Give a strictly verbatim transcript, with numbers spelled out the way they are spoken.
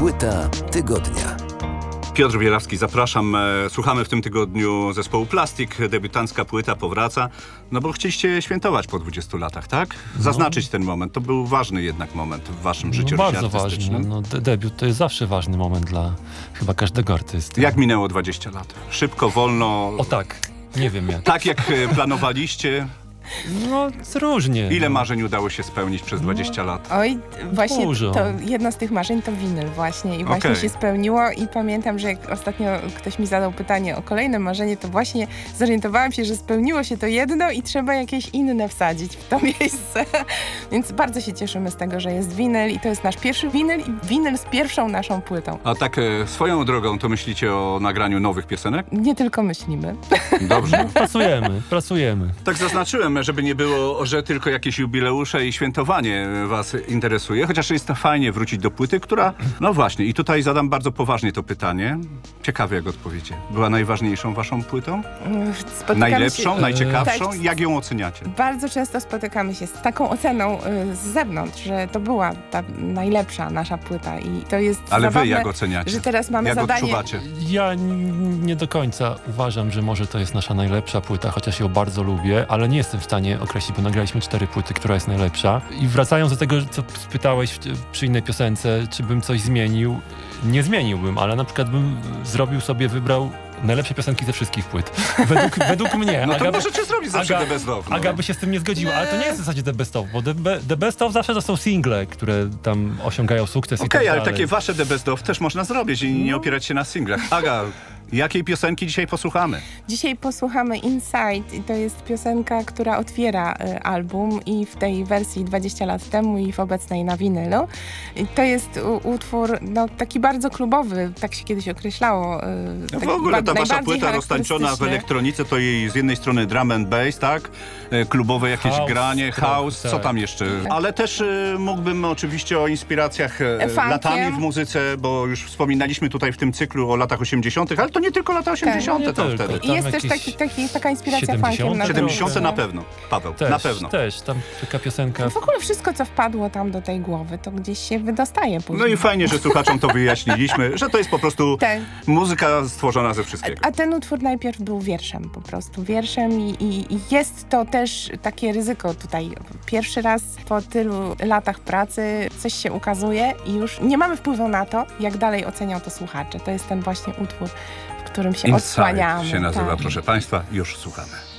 Płyta tygodnia. Piotr Bielawski, zapraszam. Słuchamy w tym tygodniu zespołu Plastik. Debiutancka płyta powraca. No bo chcieliście świętować po dwudziestu latach, tak? Zaznaczyć ten moment. To był ważny jednak moment w waszym życiu No bardzo ważny. artystycznym. No, de- debiut to jest zawsze ważny moment dla chyba każdego artysty. Jak minęło dwadzieścia lat? Szybko, wolno? O tak, nie wiem jak. Tak jak e, planowaliście? No różnie. Ile no. marzeń udało się spełnić przez dwadzieścia lat? Oj, właśnie Dużo. to jedno z tych marzeń to winyl właśnie i właśnie Okej. się spełniło i pamiętam, że jak ostatnio ktoś mi zadał pytanie o kolejne marzenie, to właśnie zorientowałam się, że spełniło się to jedno i trzeba jakieś inne wsadzić w to miejsce. Więc bardzo się cieszymy z tego, że jest winyl i to jest nasz pierwszy winyl i winyl z pierwszą naszą płytą. A tak e, swoją drogą to myślicie o nagraniu nowych piosenek? Nie tylko myślimy. Dobrze. Pracujemy, pracujemy. Tak zaznaczyłem, żeby nie było, że tylko jakieś jubileusze i świętowanie was interesuje, chociaż jest to fajnie wrócić do płyty, która, no właśnie, i tutaj zadam bardzo poważnie to pytanie. Ciekawe jak odpowiecie. Była najważniejszą waszą płytą? Spotykamy Najlepszą, się, najciekawszą? tak. Jak ją oceniacie? Bardzo często spotykamy się z taką oceną y, z zewnątrz, że to była ta najlepsza nasza płyta i to jest Ale zabawne, wy jak oceniacie? że teraz mamy Jak zadanie. odczuwacie? Ja n- nie do końca uważam, że może to jest nasza najlepsza płyta, chociaż ją bardzo lubię, ale nie jestem w stanie określić, bo nagraliśmy cztery płyty, która jest najlepsza. I wracając do tego, co spytałeś w, przy innej piosence, czy bym coś zmienił, nie zmieniłbym, ale na przykład bym zrobił sobie, wybrał najlepsze piosenki ze wszystkich płyt. Według, według mnie. No to Aga by- możecie zrobić zawsze Aga- The Best Of. No. Aga by się z tym nie zgodziła, ale to nie jest w zasadzie The Best Of, bo The, Be- the Best Of zawsze to są single, które tam osiągają sukces i Okej, tak ale dalej. takie wasze The Best Of też można zrobić i nie opierać się na singlach. Aga, jakiej piosenki dzisiaj posłuchamy? Dzisiaj posłuchamy Inside i to jest piosenka, która otwiera y, album i w tej wersji dwadzieścia lat temu i w obecnej na winylu. I to jest u, utwór no, taki bardzo klubowy, tak się kiedyś określało. Y, No w taki ogóle ta ba- wasza najbardziej płyta roztańczona w charakterystyczny. elektronice to jej z jednej strony drum and bass, tak? E, Klubowe jakieś House, granie, trochę, house, co tak. tam jeszcze? Ale też e, mógłbym oczywiście o inspiracjach e, Funkiem. latami w muzyce, bo już wspominaliśmy tutaj w tym cyklu o latach osiemdziesiątych, ale to nie tylko lata osiemdziesiąte nie tam tylko. wtedy. I jest Tam też jakieś taki, taki, taka inspiracja siedemdziesiąte? funkiem na siedemdziesiąte drodze. na pewno, Paweł, Też, na pewno. też, tam taka piosenka. W ogóle wszystko, co wpadło tam do tej głowy, to gdzieś się wydostaje później. No i fajnie, że słuchaczom to wyjaśniliśmy, że to jest po prostu Tak. muzyka stworzona ze wszystkiego. A, a ten utwór najpierw był wierszem, po prostu wierszem i, i, i jest to też takie ryzyko tutaj. Pierwszy raz po tylu latach pracy coś się ukazuje i już nie mamy wpływu na to, jak dalej ocenią to słuchacze. To jest ten właśnie utwór, w którym się Inside odsłaniamy. się nazywa, tak. proszę państwa, już słuchamy.